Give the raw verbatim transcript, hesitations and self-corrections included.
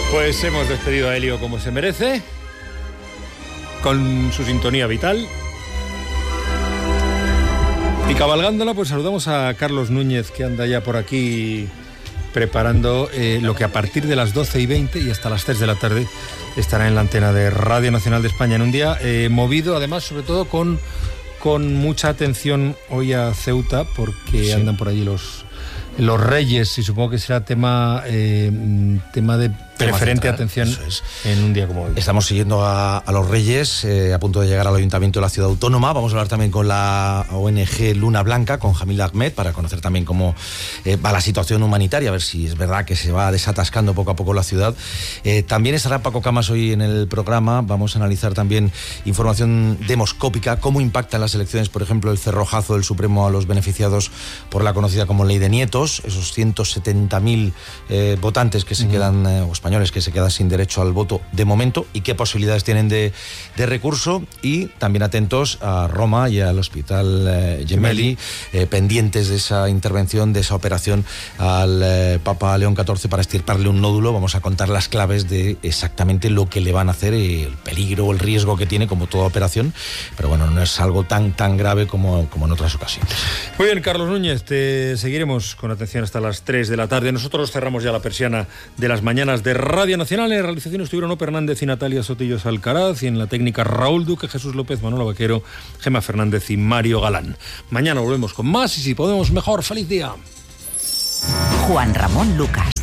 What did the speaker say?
Pues hemos despedido a Helio como se merece, con su sintonía vital. Y cabalgándola, pues saludamos a Carlos Núñez, que anda ya por aquí preparando eh, lo que a partir de las doce y veinte y hasta las tres de la tarde estará en la antena de Radio Nacional de España, en un día eh, movido, además, sobre todo con, con mucha atención hoy a Ceuta, porque sí. andan por allí los, los reyes, y supongo que será tema, eh, tema de preferente central, atención es. en un día como hoy. Estamos siguiendo a, a los Reyes, eh, a punto de llegar al Ayuntamiento de la Ciudad Autónoma. Vamos a hablar también con la O N G Luna Blanca, con Jamil Ahmed, para conocer también cómo eh, va la situación humanitaria, a ver si es verdad que se va desatascando poco a poco la ciudad. Eh, también estará Paco Camas hoy en el programa. Vamos a analizar también información demoscópica, cómo impactan las elecciones, por ejemplo, el cerrojazo del Supremo a los beneficiados por la conocida como Ley de Nietos, esos ciento setenta mil eh, votantes que se uh-huh. quedan, eh, o españoles que se quedan sin derecho al voto de momento, y qué posibilidades tienen de, de recurso. Y también atentos a Roma y al Hospital eh, Gemelli, eh, pendientes de esa intervención, de esa operación al eh, Papa León catorce para extirparle un nódulo. Vamos a contar las claves de exactamente lo que le van a hacer, y el peligro o el riesgo que tiene, como toda operación, pero bueno, no es algo tan, tan grave como, como en otras ocasiones. Muy bien, Carlos Núñez, te seguiremos con atención hasta las tres de la tarde. Nosotros cerramos ya la persiana de las mañanas de Radio Nacional. En realización estuvieron Ope Hernández y Natalia Sotillos Alcaraz, y en la técnica Raúl Duque, Jesús López, Manolo Vaquero, Gema Fernández y Mario Galán. Mañana volvemos con más, y si podemos mejor. ¡Feliz día! Juan Ramón Lucas.